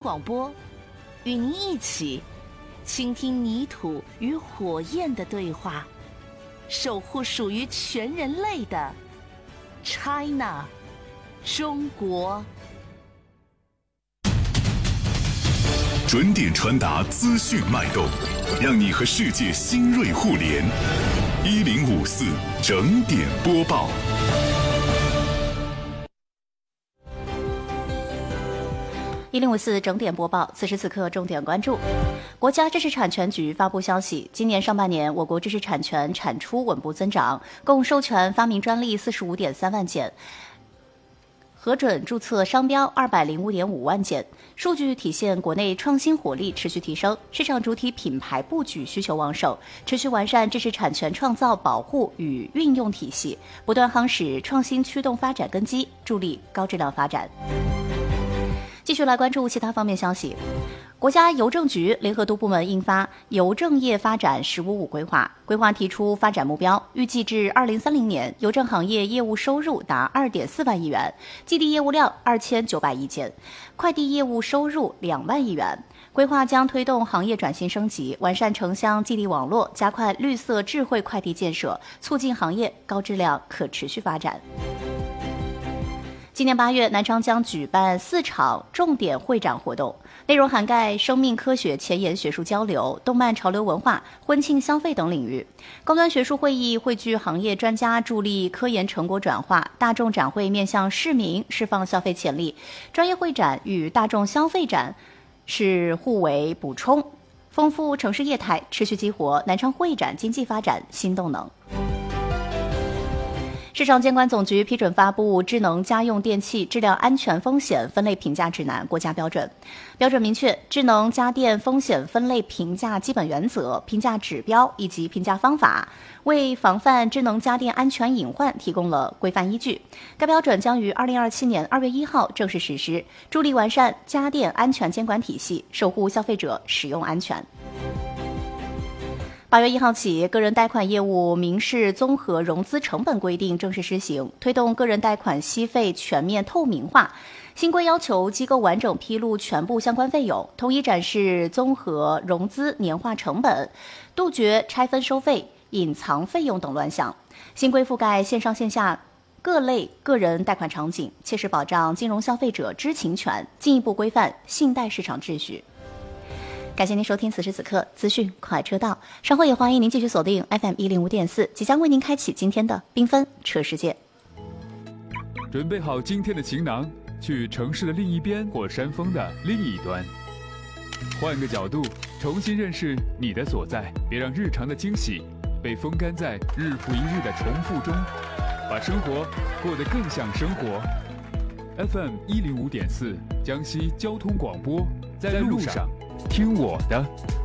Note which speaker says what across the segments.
Speaker 1: 广播，与您一起倾听泥土与火焰的对话，守护属于全人类的 China 中国。
Speaker 2: 准点传达资讯脉动，让你和世界新锐互联。1054整点播报。
Speaker 3: 1054整点播报，此时此刻重点关注。国家知识产权局发布消息，今年上半年我国知识产权产出稳步增长，共授权发明专利45.3万件，核准注册商标205.5万件。数据体现国内创新活力持续提升，市场主体品牌布局需求旺盛，持续完善知识产权创造保护与运用体系，不断夯实创新驱动发展根基，助力高质量发展。继续来关注其他方面消息。国家邮政局联合多部门印发《邮政业发展“十五五”规划》，规划提出发展目标，预计至2030年，邮政行业业务收入达2.4万亿元，寄递业务量2900亿件，快递业务收入2万亿元。规划将推动行业转型升级，完善城乡寄递网络，加快绿色智慧快递建设，促进行业高质量可持续发展。今年8月，南昌将举办4场重点会展活动，内容涵盖生命科学前沿学术交流、动漫潮流文化、婚庆消费等领域。高端学术会议汇聚行业专家，助力科研成果转化；大众展会面向市民，释放消费潜力；专业会展与大众消费展是互为补充，丰富城市业态，持续激活南昌会展经济发展新动能。市场监管总局批准发布《智能家用电器质量安全风险分类评价指南》国家标准。标准明确智能家电风险分类评价基本原则、评价指标以及评价方法，为防范智能家电安全隐患提供了规范依据。该标准将于2027年2月1号正式实施，助力完善家电安全监管体系，守护消费者使用安全。8月1号起，个人贷款业务民事综合融资成本规定正式施行，推动个人贷款息费全面透明化。新规要求机构完整披露全部相关费用，统一展示综合融资年化成本，杜绝拆分收费、隐藏费用等乱象。新规覆盖线上线下各类个人贷款场景，切实保障金融消费者知情权，进一步规范信贷市场秩序。感谢您收听此时此刻资讯快车道，稍后也欢迎您继续锁定 FM105.4，即将为您开启今天的缤纷车世界。
Speaker 4: 准备好今天的行囊，去城市的另一边或山峰的另一端，换个角度重新认识你的所在，别让日常的惊喜被风干在日复一日的重复中，把生活过得更像生活。 FM105.4 江西交通广播，在路上听我的。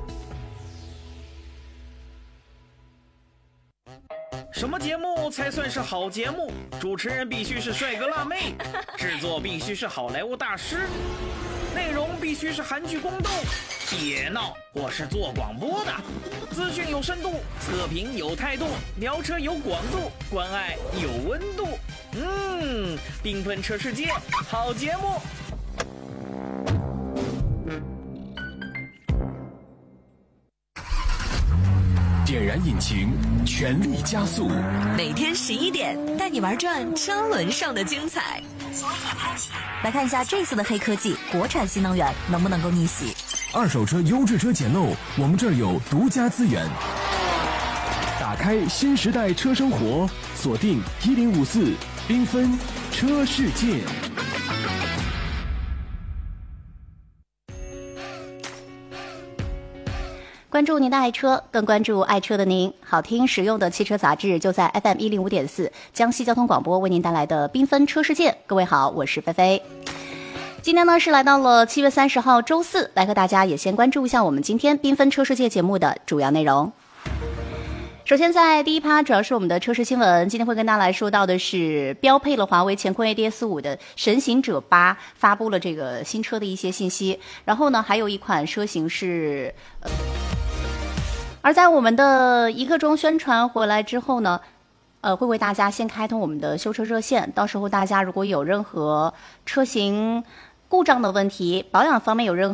Speaker 5: 什么节目才算是好节目？主持人必须是帅哥辣妹，制作必须是好莱坞大师，内容必须是韩剧宫斗。别闹，我是做广播的，资讯有深度，测评有态度，聊车有广度，关爱有温度。缤纷车世界，好节目。
Speaker 2: 点燃引擎，全力加速。
Speaker 6: 每天11点，带你玩转车轮上的精彩。来看一下这次的黑科技，国产新能源能不能够逆袭？
Speaker 7: 二手车优质车捡漏，我们这儿有独家资源。打开新时代车生活，锁定1054缤纷车世界。
Speaker 3: 关注您的爱车，更关注爱车的您。好听实用的汽车杂志就在 FM105.4 江西交通广播为您带来的缤纷车世界。各位好，我是菲菲。今天呢是来到了7月30号周四，来和大家也先关注一下我们今天缤纷车世界节目的主要内容。首先在第一趴主要是我们的车市新闻，今天会跟大家来说到的是标配了华为乾坤 ADS5 的神行者8发布了这个新车的一些信息，然后呢还有一款车型是而在我们的一刻钟宣传回来之后呢，会为大家先开通我们的修车热线，到时候大家如果有任何车型故障的问题，保养方面有任何